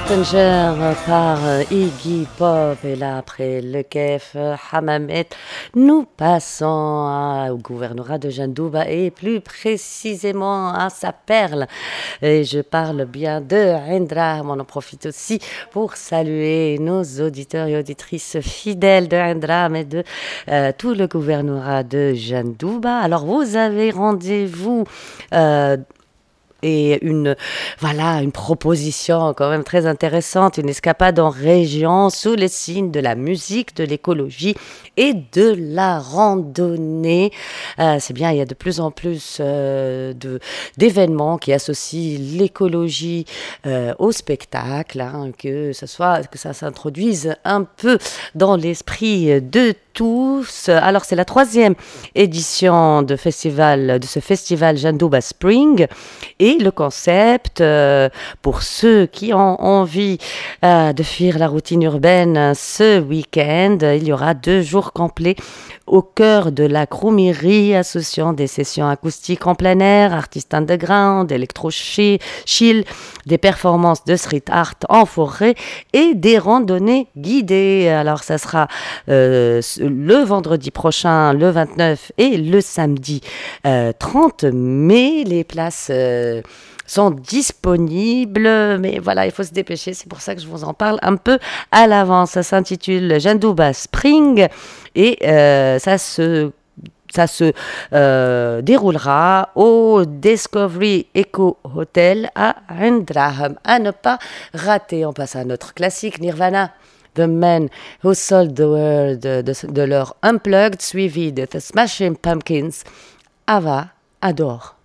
Passenger par Iggy Pop et là après le Kef Hamamet nous passons au gouvernorat de Jandouba et plus précisément à sa perle et je parle bien de Indram. On en profite aussi pour saluer nos auditeurs et auditrices fidèles de Indram et de tout le gouvernorat de Jandouba. Alors vous avez rendez-vous et une proposition quand même très intéressante, une escapade en région sous les signes de la musique, de l'écologie et de la randonnée. C'est bien, il y a de plus en plus d'événements qui associent l'écologie au spectacle, que ça s'introduise un peu dans l'esprit de tous. Alors c'est la 3e édition de ce festival Jandouba Spring et le concept pour ceux qui ont envie de fuir la routine urbaine ce week-end, il y aura 2 jours complets au cœur de la Croumirie, associant des sessions acoustiques en plein air, artistes underground, électro-chill, des performances de street art en forêt et des randonnées guidées. Alors ça sera le vendredi prochain, le 29 et le samedi 30 mai. Les places sont disponibles, mais voilà, il faut se dépêcher, c'est pour ça que je vous en parle un peu à l'avance. Ça s'intitule Jandouba Spring et ça se déroulera au Discovery Eco Hotel à Indram. À ne pas rater. On passe à notre classique Nirvana, The Men Who Sold the World, de leur Unplugged, suivi de The Smashing Pumpkins, Ava Adore.